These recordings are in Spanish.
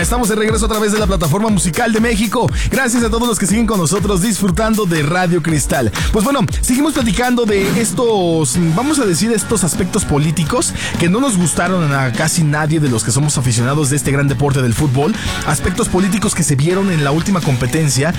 Ya estamos de regreso a través de la plataforma musical de México. Gracias a todos los que siguen con nosotros disfrutando de Radio Cristal. Pues bueno, seguimos platicando de estos, vamos a decir, estos aspectos políticos que no nos gustaron a casi nadie de los que somos aficionados de este gran deporte del fútbol. Aspectos políticos que se vieron en la última competencia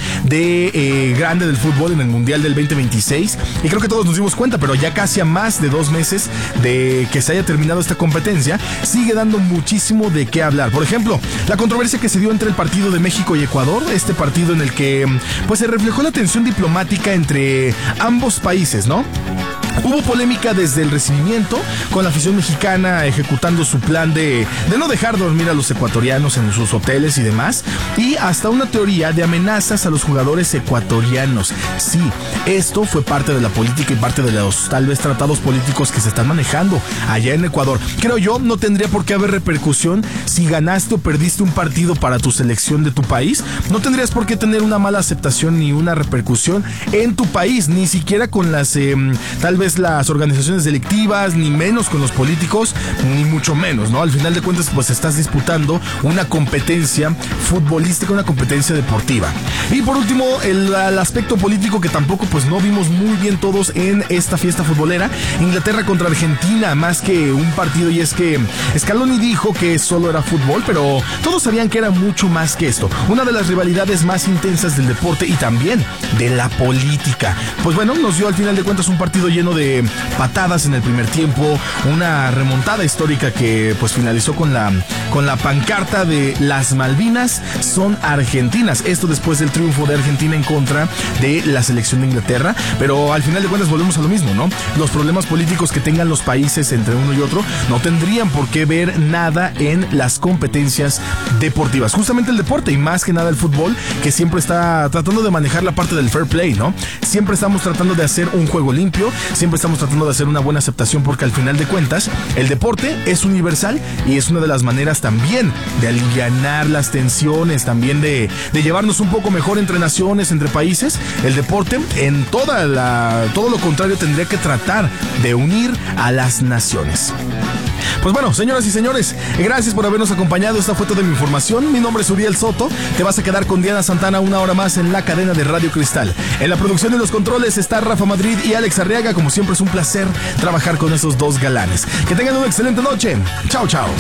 de grande del fútbol en el Mundial del 2026. Y creo que todos nos dimos cuenta, pero ya casi a más de 2 meses de que se haya terminado esta competencia, sigue dando muchísimo de qué hablar. Por ejemplo, la controversia que se dio entre el partido de México y Ecuador, este partido en el que pues se reflejó la tensión diplomática entre ambos países, ¿no? Hubo polémica desde el recibimiento, con la afición mexicana ejecutando su plan de no dejar dormir a los ecuatorianos en sus hoteles y demás, y hasta una teoría de amenazas a los jugadores ecuatorianos. Sí, esto fue parte de la política y parte de los tal vez tratados políticos que se están manejando allá en Ecuador. Creo yo, no tendría por qué haber repercusión si ganaste o perdiste un partido para tu selección de tu país. No tendrías por qué tener una mala aceptación ni una repercusión en tu país, ni siquiera con las tal vez las organizaciones delictivas, ni menos con los políticos, ni mucho menos, ¿no? Al final de cuentas, pues estás disputando una competencia futbolística, una competencia deportiva. Y por último, el aspecto político que tampoco pues no vimos muy bien todos en esta fiesta futbolera, Inglaterra contra Argentina, más que un partido, y es que Scaloni dijo que solo era fútbol, pero todos sabían que era mucho más que esto. Una de las rivalidades más intensas del deporte y también de la política. Pues bueno, nos dio al final de cuentas un partido lleno de patadas en el primer tiempo, una remontada histórica que pues finalizó con la pancarta de las Malvinas son argentinas. Esto después del triunfo de Argentina en contra de la selección de Inglaterra, pero al final de cuentas volvemos a lo mismo, ¿no? Los problemas políticos que tengan los países entre uno y otro no tendrían por qué ver nada en las competencias deportivas. Justamente el deporte y más que nada el fútbol, que siempre está tratando de manejar la parte del fair play, ¿no? Siempre estamos tratando de hacer un juego limpio, siempre estamos tratando de hacer una buena aceptación, porque al final de cuentas el deporte es universal y es una de las maneras también de alivianar las tensiones, también de llevarnos un poco mejor entre naciones, entre países. El deporte en todo lo contrario tendría que tratar de unir a las naciones. Pues bueno, señoras y señores, gracias por habernos acompañado. Esta fue toda mi información. Mi nombre es Uriel Soto. Te vas a quedar con Diana Santana una hora más en la cadena de Radio Cristal. En la producción y los controles está Rafa Madrid y Alex Arriaga. Como siempre es un placer trabajar con esos dos galanes. Que tengan una excelente noche. Chao, chao.